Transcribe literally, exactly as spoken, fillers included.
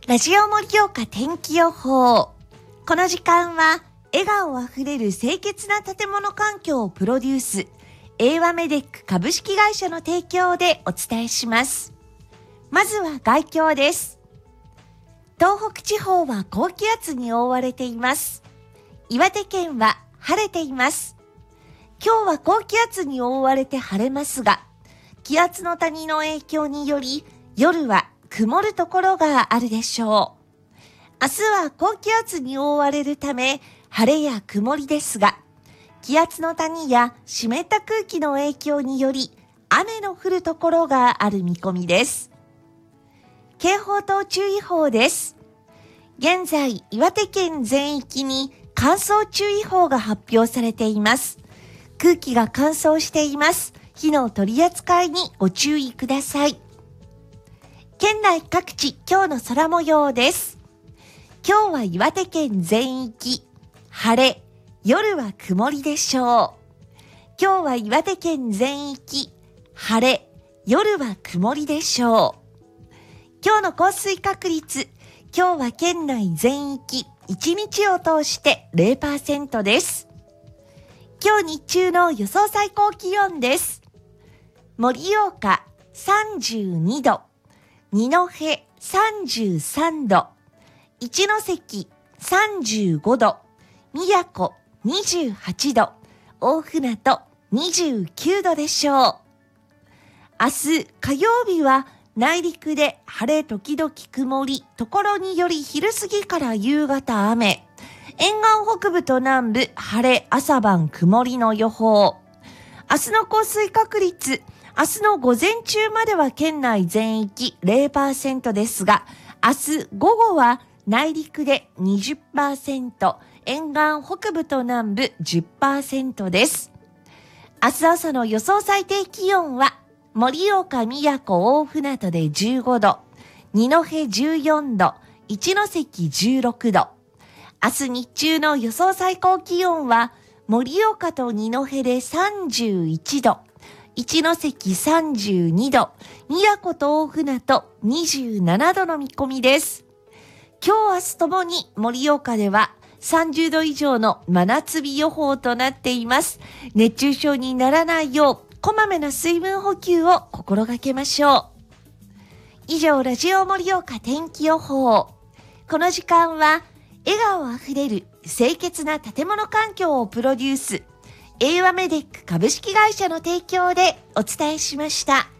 ラジオ盛岡天気予報。この時間は笑顔あふれる清潔な建物環境をプロデュースエーワメデック株式会社の提供でお伝えします。まずは概況です。東北地方は高気圧に覆われています。岩手県は晴れています。今日は高気圧に覆われて晴れますが、気圧の谷の影響により夜は曇るところがあるでしょう。明日は高気圧に覆われるため晴れや曇りですが、気圧の谷や湿った空気の影響により雨の降るところがある見込みです。警報と注意報です。現在、岩手県全域に乾燥注意報が発表されています。空気が乾燥しています。火の取り扱いにご注意ください。県内各地、今日の空模様です。今日は岩手県全域、晴れ、夜は曇りでしょう。今日は岩手県全域、晴れ、夜は曇りでしょう。今日の降水確率、今日は県内全域、一日を通して ゼロパーセント です。今日日中の予想最高気温です。盛岡さんじゅうにど、二戸さんじゅうさんど、一関さんじゅうごど、宮古にじゅうはちど、大船渡にじゅうきゅうどでしょう。明日火曜日は内陸で晴れ時々曇り、ところにより昼過ぎから夕方雨。沿岸北部と南部晴れ、朝晩曇りの予報。明日の降水確率、明日の午前中までは県内全域 ゼロパーセント ですが、明日午後は内陸で にじゅっパーセント、沿岸北部と南部 じゅっパーセント です。明日朝の予想最低気温は、盛岡、宮古、大船渡でじゅうごど、二戸じゅうよんど、一関じゅうろくど。明日日中の予想最高気温は、盛岡と二戸でさんじゅういちど、一関さんじゅうにど、宮古と大船渡にじゅうななどの見込みです。今日明日ともに盛岡ではさんじゅうど以上の真夏日予報となっています。熱中症にならないよう、こまめな水分補給を心がけましょう。以上、ラジオ盛岡天気予報。この時間は、笑顔あふれる清潔な建物環境をプロデュース、エーワメデック株式会社の提供でお伝えしました。